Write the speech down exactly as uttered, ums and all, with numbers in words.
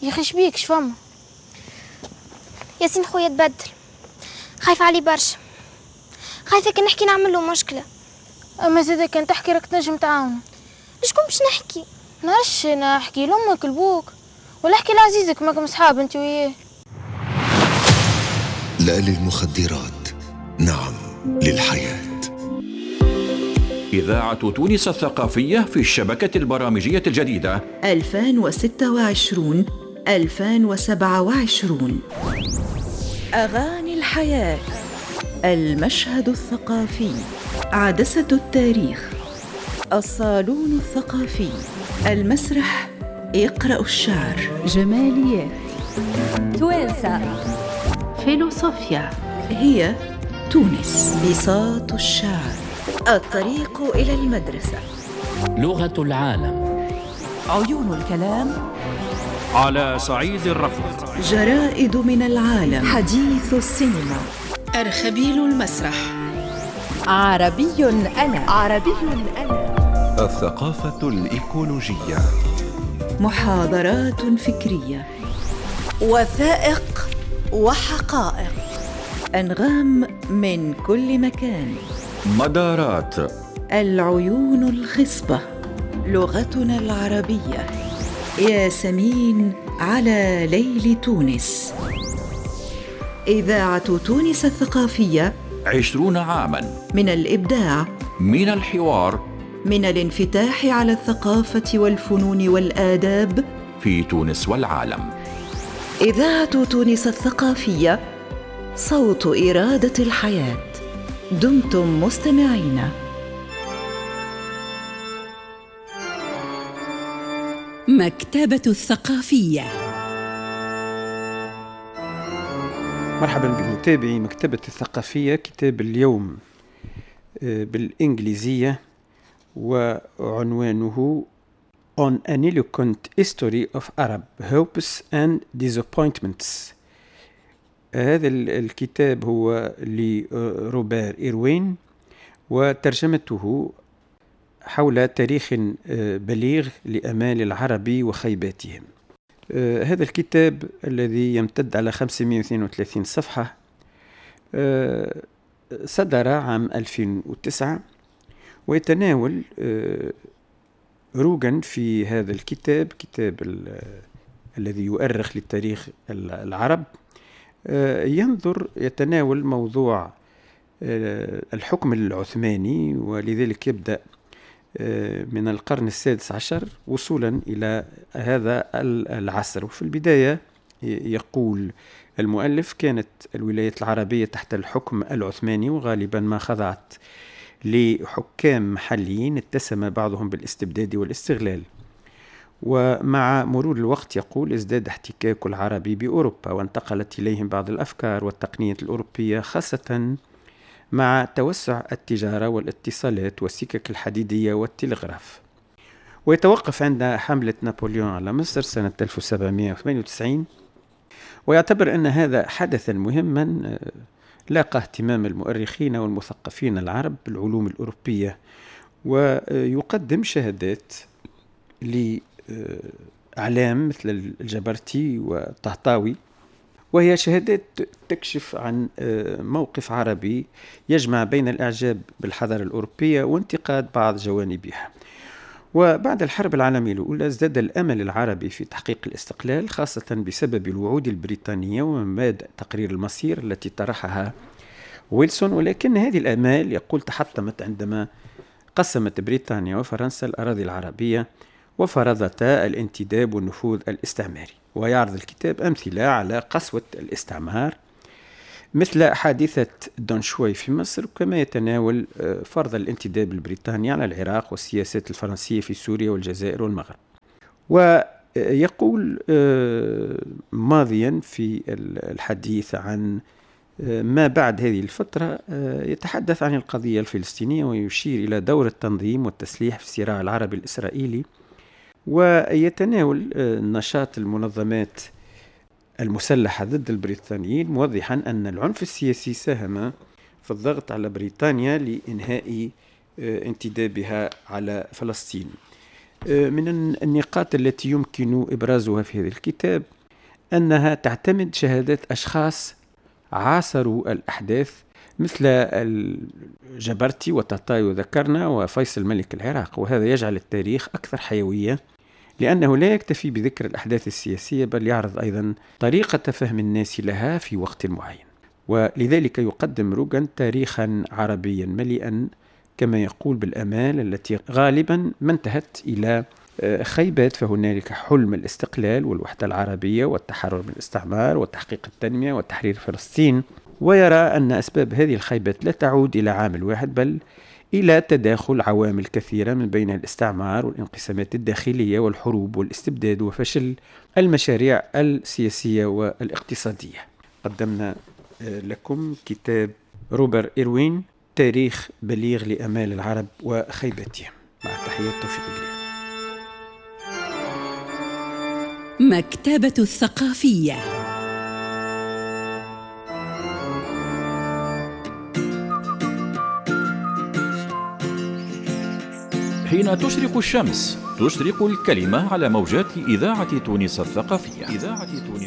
يا اخي شبيك شفما؟ ياسين خويا تبدل، خايفة عليه برشا، خايفة كان نحكي نعمل له مشكلة. اما زادا كان تحكي راك تنجم تعاونه. شكون باش نحكي؟ نعرفش، انا احكي لامك لبوك ولا احكي لعزيزك، ماكم صحاب انت وياه. لا للمخدرات، نعم للحياة. إذاعة تونس الثقافية في الشبكة البرامجية الجديدة ألفين وستة وعشرين ألفين وسبعة وعشرين. أغاني الحياة، المشهد الثقافي، عدسة التاريخ، الصالون الثقافي، المسرح يقرأ الشعر، جماليات، توانسة، فيلوصوفيا، هي تونس، بساط الشعر، الطريق إلى المدرسة، لغة العالم، عيون الكلام، على صعيد الرفض، جرائد من العالم، حديث السينما، أرخبيل المسرح، عربي أنا، عربي أنا، الثقافة الإيكولوجية، محاضرات فكرية، وثائق وحقائق، أنغام من كل مكان، مدارات، العيون الخصبة، لغتنا العربية، ياسمين على ليل تونس. إذاعة تونس الثقافية، عشرون عاماً من الإبداع، من الحوار، من الانفتاح على الثقافة والفنون والآداب في تونس والعالم. إذاعة تونس الثقافية، صوت إرادة الحياة. دمتم مستمعين. مكتبة الثقافية. مرحبا بمتابعي مكتبة الثقافية. كتاب اليوم بالإنجليزية وعنوانه On an Eloquent History of Arab Hopes and Disappointments. هذا الكتاب هو لروبير إيروين وترجمته حول تاريخ بليغ لأمال العرب وخيباتهم. هذا الكتاب الذي يمتد على خمسمائة واثنين وثلاثين صفحة صدر عام ألفين وتسعة، ويتناول روغان في هذا الكتاب، كتاب الذي يؤرخ للتاريخ العرب، ينظر يتناول موضوع الحكم العثماني، ولذلك يبدأ من القرن السادس عشر وصولا إلى هذا العصر. وفي البداية يقول المؤلف: كانت الولايات العربية تحت الحكم العثماني، وغالبا ما خضعت لحكام محليين اتسم بعضهم بالاستبداد والاستغلال. ومع مرور الوقت يقول ازداد احتكاك العرب بأوروبا، وانتقلت إليهم بعض الأفكار والتقنية الأوروبية، خاصة مع توسع التجارة والاتصالات والسكك الحديدية والتلغراف. ويتوقف عند حملة نابليون على مصر سنة ألف وسبعمائة وثمانية وتسعين، ويعتبر أن هذا حدثا مهما لاقى اهتمام المؤرخين والمثقفين العرب بالعلوم الأوروبية، ويقدم شهادات لأعلام مثل الجبرتي والطهطاوي، وهي شهادات تكشف عن موقف عربي يجمع بين الإعجاب بالحضارة الأوروبية وانتقاد بعض جوانبها. وبعد الحرب العالمية الأولى ازداد الأمل العربي في تحقيق الاستقلال، خاصة بسبب الوعود البريطانية ومبادئ تقرير المصير التي طرحها ويلسون. ولكن هذه الآمال يقول تحطمت عندما قسمت بريطانيا وفرنسا الأراضي العربية وفرضتا الانتداب والنفوذ الاستعماري. ويعرض الكتاب أمثلة على قسوة الاستعمار مثل حادثة دون شوي في مصر، كما يتناول فرض الانتداب البريطاني على العراق والسياسات الفرنسية في سوريا والجزائر والمغرب. ويقول ماضيا في الحديث عن ما بعد هذه الفترة، يتحدث عن القضية الفلسطينية ويشير إلى دور التنظيم والتسليح في الصراع العربي الإسرائيلي، ويتناول نشاط المنظمات المسلحة ضد البريطانيين، موضحا أن العنف السياسي ساهم في الضغط على بريطانيا لإنهاء انتدابها على فلسطين. من النقاط التي يمكن إبرازها في هذا الكتاب أنها تعتمد شهادات أشخاص عاصروا الأحداث مثل الجبرتي وتاتاي ذكرنا وفيصل ملك العراق، وهذا يجعل التاريخ أكثر حيوية لأنه لا يكتفي بذكر الأحداث السياسية بل يعرض أيضا طريقة فهم الناس لها في وقت معين. ولذلك يقدم روغان تاريخا عربيا مليئا كما يقول بالآمال التي غالبا ما انتهت إلى خيبات، فهنالك حلم الاستقلال والوحدة العربية والتحرر من الاستعمار وتحقيق التنمية وتحرير فلسطين، ويرى أن أسباب هذه الخيبات لا تعود إلى عامل واحد بل إلى تداخل عوامل كثيرة من بين الاستعمار والانقسامات الداخلية والحروب والاستبداد وفشل المشاريع السياسية والاقتصادية. قدمنا لكم كتاب روبر إيروين تاريخ بليغ لأمال العرب وخيبتهم. مع تحيات توفيق جرير. مكتبة الثقافية. حين تشرق الشمس تشرق الكلمة على موجات إذاعة تونس الثقافية. إذاعة تونس